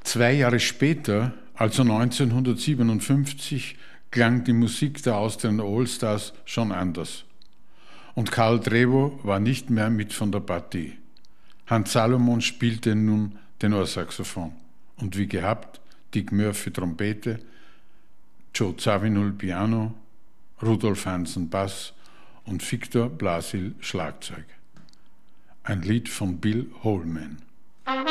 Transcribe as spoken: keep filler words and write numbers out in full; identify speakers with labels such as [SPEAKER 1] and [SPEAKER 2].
[SPEAKER 1] Zwei Jahre später, also neunzehnhundertsiebenundfünfzig, klang die Musik der Austrian Allstars schon anders. Und Karl Drevo war nicht mehr mit von der Partie. Hans Salomon spielte nun Tenorsaxophon und wie gehabt Dick Murphy Trompete, Joe Zawinul Piano, Rudolf Hansen Bass und Victor Blasil Schlagzeug. Ein Lied von Bill Holman.